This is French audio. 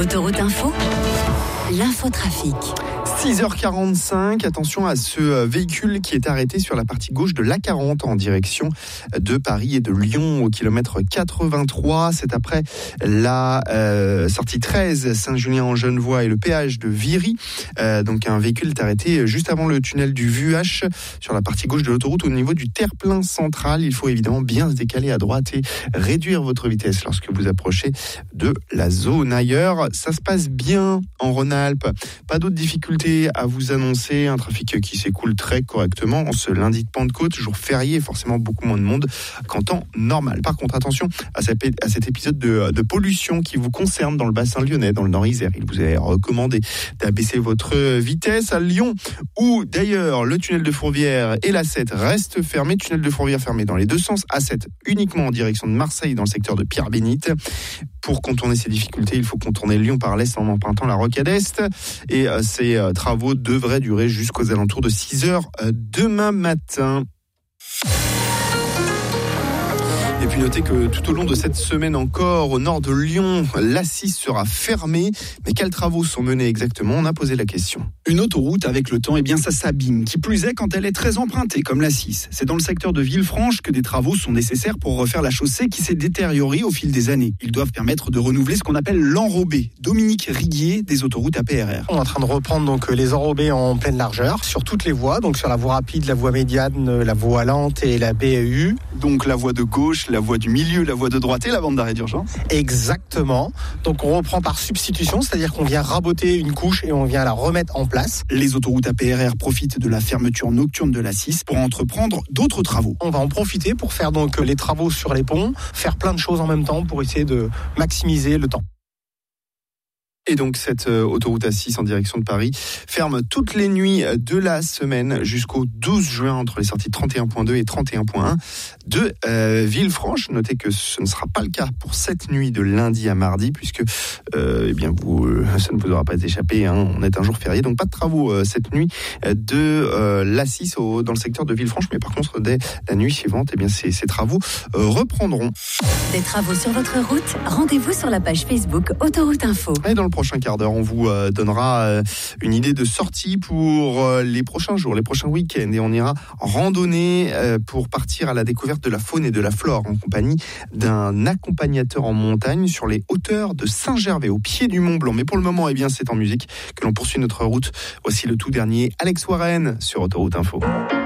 Autoroute Info, l'infotrafic. 6h45, attention à ce véhicule qui est arrêté sur la partie gauche de l'A40 en direction de Paris et de Lyon au kilomètre 83. C'est après la sortie 13 Saint-Julien-en-Genevois et le péage de Viry. Donc un véhicule est arrêté juste avant le tunnel du Vuache sur la partie gauche de l'autoroute au niveau du terre-plein central. Il faut évidemment bien se décaler à droite et réduire votre vitesse lorsque vous approchez de la zone. Ailleurs, ça se passe bien en Rhône-Alpes. Pas d'autres difficultés à vous annoncer, un trafic qui s'écoule très correctement en ce lundi de Pentecôte, jour férié, forcément beaucoup moins de monde qu'en temps normal. Par contre, attention à cet épisode de pollution qui vous concerne dans le bassin lyonnais, dans le Nord-Isère. Il vous est recommandé d'abaisser votre vitesse à Lyon, où d'ailleurs le tunnel de Fourvière et l'A7 restent fermés. Tunnel de Fourvière fermé dans les deux sens, A7 uniquement en direction de Marseille dans le secteur de Pierre-Bénite. Pour contourner ces difficultés, il faut contourner Lyon par l'est en empruntant la rocade Est. Et ces travaux devraient durer jusqu'aux alentours de 6h demain matin. Et puis notez que tout au long de cette semaine encore, au nord de Lyon, l'A6 sera fermée. Mais quels travaux sont menés exactement ? On a posé la question. Une autoroute avec le temps, ça s'abîme. Qui plus est quand elle est très empruntée, comme l'A6. C'est dans le secteur de Villefranche que des travaux sont nécessaires pour refaire la chaussée qui s'est détériorée au fil des années. Ils doivent permettre de renouveler ce qu'on appelle l'enrobé. Dominique Riguier, des autoroutes APRR. On est en train de reprendre donc les enrobés en pleine largeur sur toutes les voies, donc sur la voie rapide, la voie médiane, la voie lente et la BEU. Donc la voie de gauche, la voie du milieu, la voie de droite et la bande d'arrêt d'urgence. Exactement. Donc on reprend par substitution, c'est-à-dire qu'on vient raboter une couche et on vient la remettre en place. Les autoroutes APRR profitent de la fermeture nocturne de l'A6 pour entreprendre d'autres travaux. On va en profiter pour faire donc les travaux sur les ponts, faire plein de choses en même temps pour essayer de maximiser le temps. Et donc cette autoroute A6 en direction de Paris ferme toutes les nuits de la semaine jusqu'au 12 juin entre les sorties 31.2 et 31.1 de Villefranche. Notez que ce ne sera pas le cas pour cette nuit de lundi à mardi puisque ça ne vous aura pas échappé, on est un jour férié, donc pas de travaux cette nuit de l'A6 dans le secteur de Villefranche, mais par contre dès la nuit suivante, ces travaux reprendront. Des travaux sur votre route, rendez-vous sur la page Facebook Autoroute Info. Et dans le prochain quart d'heure, on vous donnera une idée de sortie pour les prochains jours, les prochains week-ends. Et on ira en randonnée pour partir à la découverte de la faune et de la flore en compagnie d'un accompagnateur en montagne sur les hauteurs de Saint-Gervais, au pied du Mont Blanc. Mais pour le moment, c'est en musique que l'on poursuit notre route. Voici le tout dernier Alex Warren sur Autoroute Info.